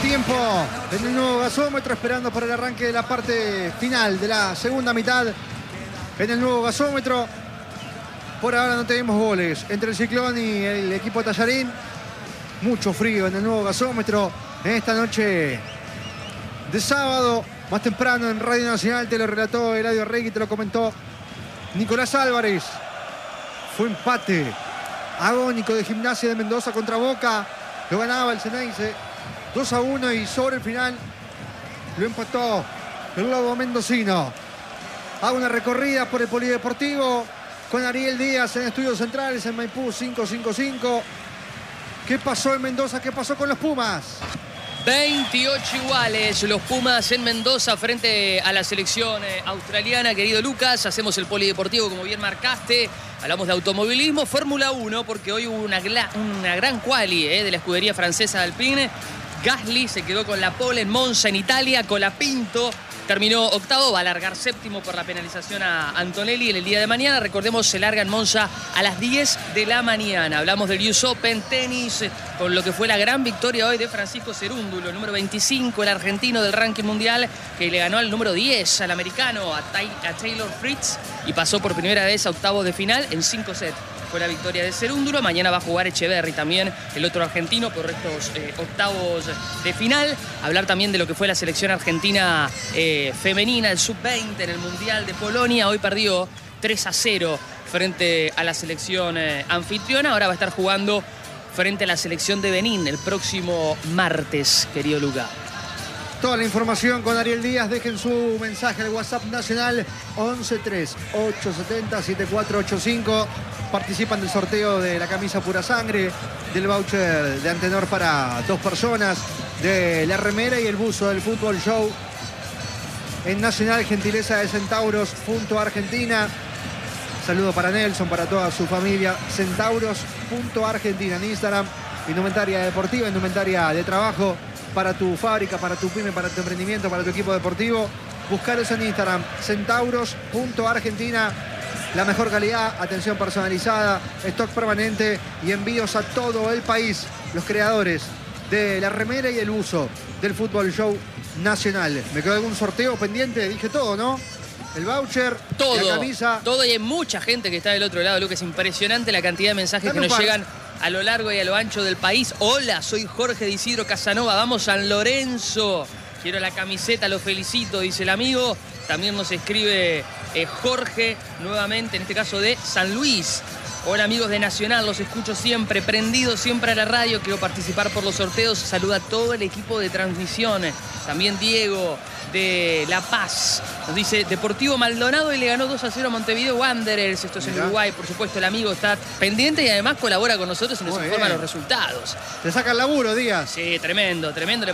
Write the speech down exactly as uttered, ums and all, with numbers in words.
tiempo en el nuevo gasómetro, esperando por el arranque de la parte final de la segunda mitad en el nuevo gasómetro. Por ahora no tenemos goles entre el Ciclón y el equipo Tallarín. Mucho frío en el nuevo gasómetro en esta noche de sábado. Más temprano en Radio Nacional te lo relató Eladio Regui, te lo comentó Nicolás Álvarez. Fue empate agónico de Gimnasia de Mendoza contra Boca. Lo ganaba el Ceneice dos a uno y sobre el final lo empató el Lobo mendocino. Hago una recorrida por el Polideportivo con Ariel Díaz en Estudios Centrales en Maipú cinco cinco cinco. ¿Qué pasó en Mendoza? ¿Qué pasó con los Pumas? veintiocho iguales los Pumas en Mendoza frente a la selección eh, australiana, querido Lucas. Hacemos el Polideportivo, como bien marcaste. Hablamos de automovilismo, Fórmula uno, porque hoy hubo una, una gran quali eh, de la escudería francesa Alpine. Gasly se quedó con la pole en Monza, en Italia. Colapinto terminó octavo, va a largar séptimo por la penalización a Antonelli en el día de mañana. Recordemos, se larga en Monza a las diez de la mañana. Hablamos del U S Open, tenis, con lo que fue la gran victoria hoy de Francisco Cerúndulo, el número veinticinco, el argentino del ranking mundial, que le ganó al número diez, al americano, a, a Taylor Fritz, y pasó por primera vez a octavos de final en cinco sets. Fue la victoria de Cerúndulo. Mañana va a jugar Echeverry también, el otro argentino, por estos eh, octavos de final. Hablar también de lo que fue la selección argentina eh, femenina, el sub veinte en el Mundial de Polonia. Hoy perdió tres a cero frente a la selección eh, anfitriona. Ahora va a estar jugando frente a la selección de Benín el próximo martes, querido Luca. Toda la información con Ariel Díaz. Dejen su mensaje al WhatsApp nacional once tres ocho siete cero siete cuatro ocho cinco. Participan del sorteo de la camisa Pura Sangre, del voucher de Antenor para dos personas, de la remera y el buzo del Fútbol Show en Nacional, gentileza de Centauros punto Argentina. Saludo para Nelson, para toda su familia. Centauros punto Argentina en Instagram. Indumentaria deportiva, indumentaria de trabajo para tu fábrica, para tu pyme, para tu emprendimiento, para tu equipo deportivo. Buscaros en Instagram, Centauros punto Argentina. La mejor calidad, atención personalizada, stock permanente y envíos a todo el país. Los creadores de la remera y el uso del Fútbol Show Nacional. ¿Me quedó algún sorteo pendiente? Dije todo, ¿no? El voucher, todo, la camisa. Todo, y hay mucha gente que está del otro lado, Lucas. Es impresionante la cantidad de mensajes Dame que nos llegan a lo largo y a lo ancho del país. Hola, soy Jorge de Isidro Casanova, vamos San Lorenzo. Quiero la camiseta, lo felicito, dice el amigo. También nos escribe eh, Jorge, nuevamente, en este caso de San Luis. Hola amigos de Nacional, los escucho siempre, prendidos siempre a la radio. Quiero participar por los sorteos. Saluda a todo el equipo de transmisión. También Diego de La Paz. Nos dice Deportivo Maldonado y le ganó dos a cero a Montevideo Wanderers. Esto es en Uruguay, por supuesto. El amigo está pendiente y además colabora con nosotros y nos informa los resultados. Te saca el laburo, Díaz. Sí, tremendo, tremendo.